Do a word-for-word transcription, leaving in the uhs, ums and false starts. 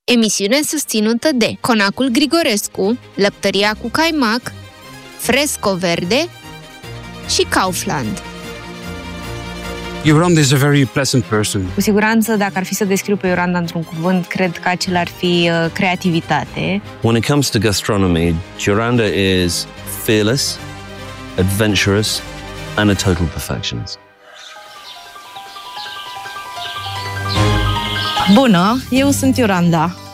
Emisiune susținută de Conacul Grigorescu, Lăptăria cu Caimac, Fresco Verde și Kaufland. Iolanda is a very pleasant person. Cu siguranță, dacă ar fi să descriu pe Iolanda într-un cuvânt, cred că acela ar fi uh, creativitate. When it comes to gastronomy, Iolanda is fearless, adventurous, and a total perfectionist. Bună, eu sunt Iolanda.